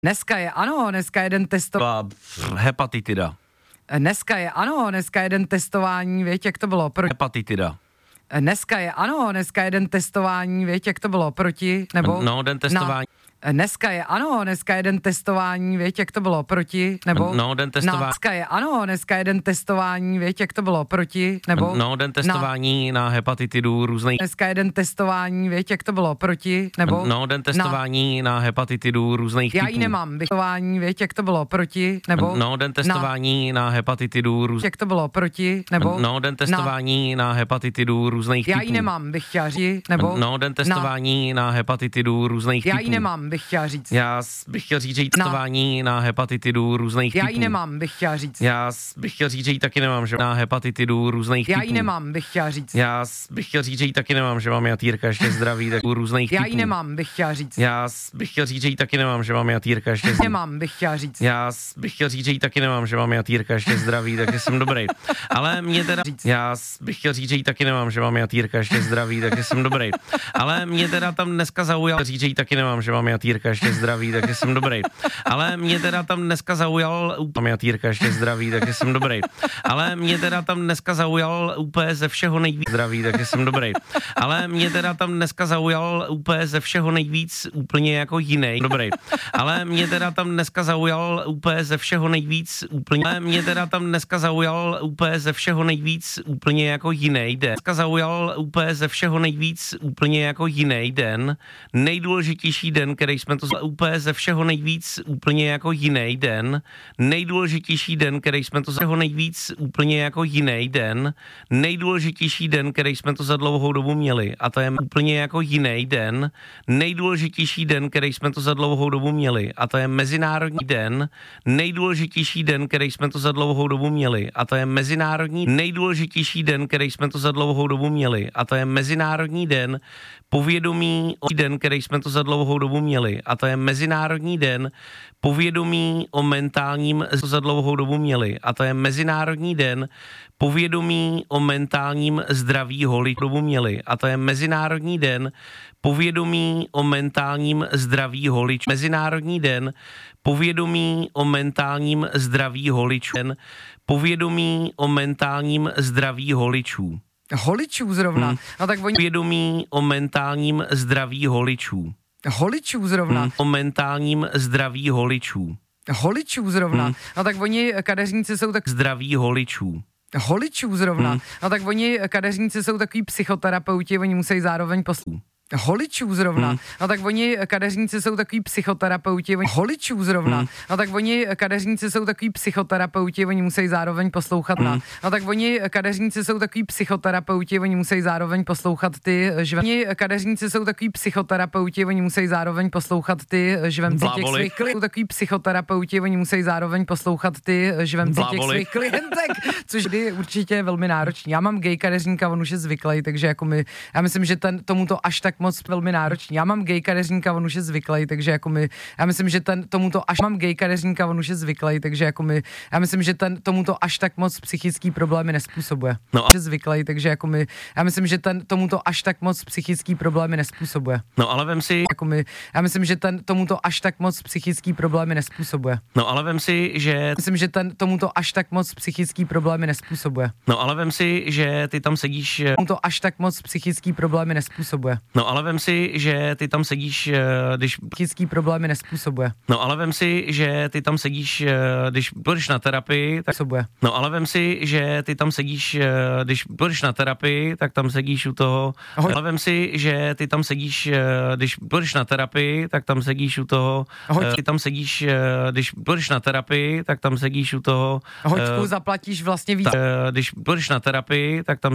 Dneska je jeden testování. Hepatitida. Dneska jeden testování, víte, jak to bylo proti. Hepatitida. Dneska je jeden testování, víte, jak to bylo proti, nebo... No, den testování. Dneska je jeden testování, víte, jak to bylo proti, nebo... No, den testování. Dneska je jeden testování, víte, jak to bylo proti, nebo... No, den testování na hepatitidu různých. Dneska jeden testování, víte, jak to bylo proti, nebo... No, den testování na hepatitidu různých Já typů. ji nemám, testování, víte, jak to bylo proti, nebo... No, den testování na hepatitidu různých. Jak to bylo proti, nebo... No, den testování na hepatitidu různých typů. Já ji nemám, bych chtěla říct, nebo... No, den testování na hepatitidu různých typů. Já ji nemám, bych chtěla říct. Já bych chtěl říct, že testování na hepatitidu různých typů. Já ji nemám, bych chtěla říct. Já bych chtěl říct, že ji taky nemám, že na hepatitidu různých typů. Já ji nemám, bych chtěla říct. Já bych chtěl říct, že ji taky nemám, že mám jatýrka ještě zdraví, tak u různých typů. Já ji nemám, bych chtěla říct. Já bych chtěl říct, že ji taky nemám, že mám jatýrka ještě zdraví. Nemám, bych chtěla říct. Já bych chtěl říct, že ji taky nemám, že mám jatýrka ještě zdraví, takže jsem dobrý. Ale mě teda já bych chtěl říct, že ji taky nemám, že mám jatýrka ještě zdraví, takže jsem dobrý. Ale mě teda tam dneska zaujal říct, že ji taky nemám, že mám jatýrka ještě zdraví, takže jsem dobrý. Ale mě teda tam dneska zaujal mám jatýrka ještě zdraví, takže jsem dobrý. Ale mě teda tam dneska zaujal úplně ze všeho nejvíc zdraví, takže jsem dobrý. Ale mě teda tam dneska zaujal úplně ze všeho nejvíc úplně jako jiný. Dobrý. Ale mě teda tam dneska zaujal úplně ze všeho nejvíc úplně. Ale mě teda tam dneska zaujal úplně ze všeho nejvíc úplně jako jiný den. Dneska zaujal úplně ze všeho nejvíc úplně jako jiný den. Nejdůležitější den, který jsme to úplně ze všeho nejvíc úplně jako jiný den. Nejdůležitější den, který jsme to všeho nejvíc úplně jako jiný den. Nejdůležitější den, který jsme to za dlouhou dobu měli. A to je úplně jako jiný den. Nejdůležitější den, který jsme to za dlouhou dobu měli. A to je mezinárodní den. Nejdůležitější den, který jsme to za dlouhou dobu měli. A to je mezinárodní nejdůležitější den, který jsme to za dlouhou dobu měli. A to je mezinárodní den povědomí o den, který jsme to za dlouhou dobu měli. A to je mezinárodní den povědomí o mentálním za dlouhou dobu měli. A to je mezinárodní den povědomí o mentálním zdraví dobu měli. A to je mezinárodní den povědomí o mentálním zdraví holičů. Mezinárodní den povědomí o mentálním zdraví holičů. Povědomí o mentálním zdraví holičů. Holičů zrovna. No tak oni... Povědomí o mentálním zdraví holičů. Holičů zrovna. O mentálním zdraví holičů. Holičů zrovna. No tak oni kadeřníci jsou tak... Zdraví holičů. Holičů zrovna. No tak oni kadeřníci jsou takový psychoterapeuti, oni musí zároveň holičů zrovna. No tak oni kadeřníci jsou takový psychoterapeuti, holičů zrovna. No tak oni kadeřníci jsou takový psychoterapeuti, oni musí zároveň poslouchat No tak oni kadeřníci jsou takový psychoterapeuti, oni musí zároveň poslouchat ty žvemci. Kadeřníci jsou takový psychoterapeuti, oni musí zároveň poslouchat ty žvemci těch svých klientů. Takový psychoterapeuti, oni musí zároveň poslouchat ty žvemci těch svých klientek, což je určitě velmi náročný. Já mám gay kadeřníka, on už je zvyklý, takže jako já myslím, že tomu to až tak moc velmi náročný. Já mám gay kadeřníka, on už je zvyklý, takže jako já myslím, že tomuto až mám gay kadeřníka, on už je zvyklý, takže jako já myslím, že tomuto až tak moc psychický problémy nespůsobuje. No. Je zvyklý, takže jako já myslím, že tomuto až tak moc psychický problémy nespůsobuje. No ale vem si jako já myslím, že tomuto až tak moc psychický problémy nespůsobuje. No ale vem si, že myslím, že tomuto až tak moc psychický problémy nespůsobuje. No ale vem si, že ty tam sedíš tomuto až tak moc psychický problémy nespůsobuje. No ale vem si, že ty tam sedíš, když psychický problémy nespůsobuje. No ale vem si, že ty tam sedíš, když budeš na terapii, tak sobě. No ale vem si, že ty tam sedíš, když budeš na terapii, tak tam sedíš u toho. Ale vem si, že ty tam sedíš, když budeš na terapii, tak tam sedíš u toho. Ty tam sedíš, když budeš na terapii, tak tam sedíš u toho. Hoďku zaplatíš vlastně víc. Když budeš na terapii, tak tam